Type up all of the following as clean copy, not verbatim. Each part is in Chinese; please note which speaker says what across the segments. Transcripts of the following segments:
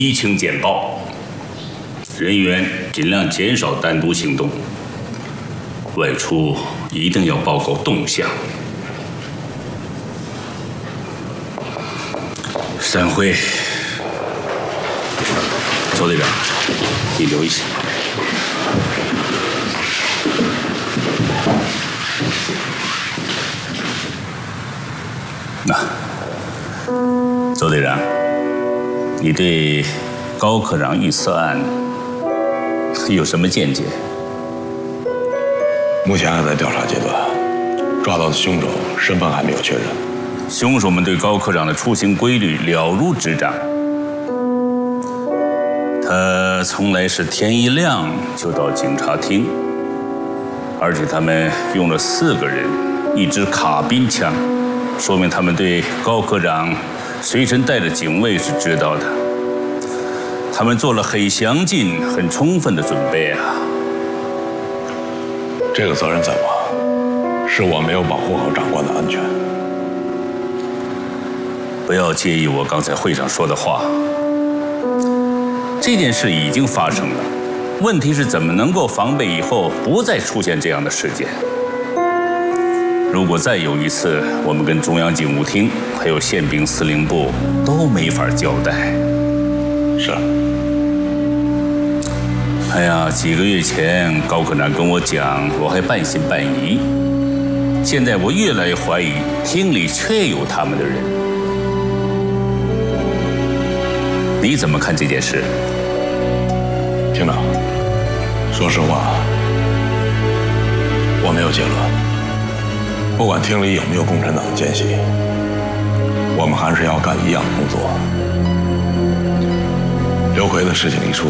Speaker 1: 疫情简报，人员尽量减少单独行动，外出一定要报告动向。散会。周队长，你留一下。周队长，你对高科长遇刺案有什么见解？
Speaker 2: 目前还在调查阶段，抓到的凶手身份还没有确认。
Speaker 1: 凶手们对高科长的出行规律了如指掌，他从来是天一亮就到警察厅，而且他们用了4个人，1支卡宾枪，说明他们对高科长随身带着警卫是知道的。他们做了很详尽、很充分的准备啊。
Speaker 2: 这个责任在我，是我没有保护好长官的安全。
Speaker 1: 不要介意我刚才会上说的话。这件事已经发生了，问题是怎么能够防备以后不再出现这样的事件。如果再有一次，我们跟中央警务厅还有宪兵司令部都没法交代。
Speaker 2: 是。
Speaker 1: 哎呀，几个月前高科长跟我讲，我还半信半疑。现在我越来越怀疑厅里确有他们的人。你怎么看这件事？
Speaker 2: 厅长，说实话，我没有结论。不管厅里有没有共产党的奸细，我们还是要干一样的工作。刘奎的事情一出，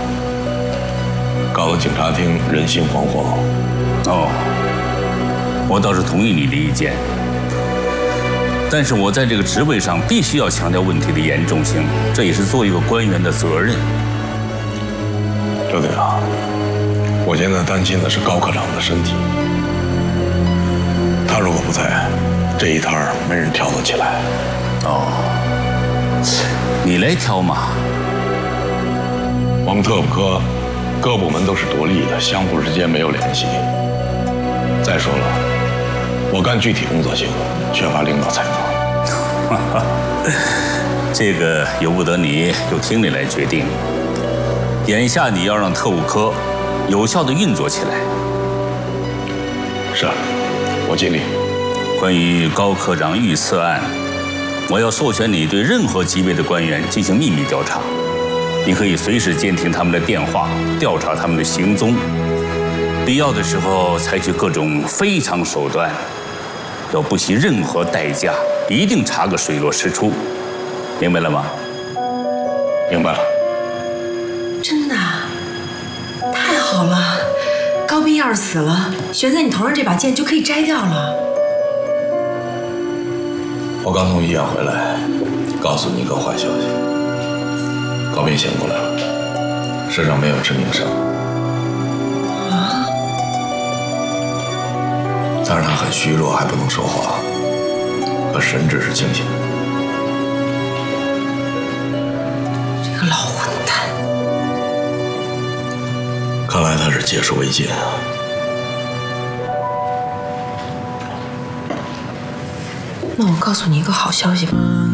Speaker 2: 搞得警察厅人心惶惶。
Speaker 1: 哦，我倒是同意你的意见，但是我在这个职位上必须要强调问题的严重性，这也是作为一个官员的责任。
Speaker 2: 周队长，我现在担心的是高科长的身体。他如果不在，这一摊儿没人挑得起来。
Speaker 1: 哦，你来挑嘛。
Speaker 2: 我们特务科各部门都是独立的，相互之间没有联系。再说了，我干具体工作性，缺乏领导才能。
Speaker 1: 这个由不得你，由厅里来决定。眼下你要让特务科有效地运作起来。
Speaker 2: 是，我尽力。
Speaker 1: 关于高科长遇刺案，我要授权你对任何级别的官员进行秘密调查。你可以随时监听他们的电话，调查他们的行踪，必要的时候采取各种非常手段，要不惜任何代价，一定查个水落石出。明白了吗？
Speaker 2: 明白了。
Speaker 3: 真的啊？太好了！高斌要是死了，悬在你头上这把剑就可以摘掉了。
Speaker 2: 我刚从医院回来，告诉你一个坏消息。高斌醒过来了，身上没有致命伤。
Speaker 3: 啊？
Speaker 2: 但是他很虚弱，还不能说话，可神志是清醒的。
Speaker 3: 这个老混蛋！
Speaker 2: 看来他是解释违禁啊。
Speaker 3: 那我告诉你一个好消息吧。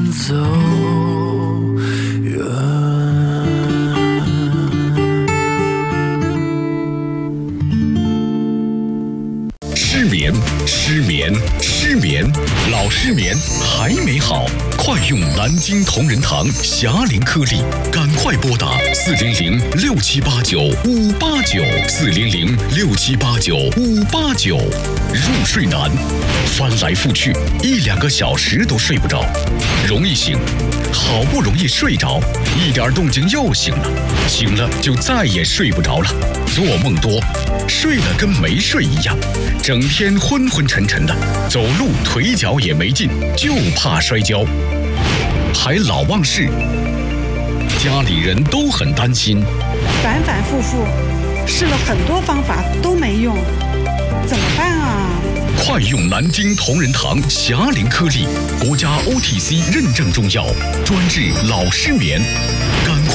Speaker 4: 失眠，老失眠还没好，快用南京同仁堂霞灵颗粒，赶快拨打400-6789-589，400-6789-589。入睡难，翻来覆去1-2个小时都睡不着，容易醒，好不容易睡着，一点动静又醒了，醒了就再也睡不着了，做梦多，睡了跟没睡一样，整天昏昏沉沉的，走路腿脚也没劲，就怕摔跤，还老忘事，家里人都很担心，
Speaker 5: 反反复复试了很多方法都没用，怎么办啊？
Speaker 4: 快用南京同仁堂霞灵颗粒，国家 OTC 认证中药，专治老失眠。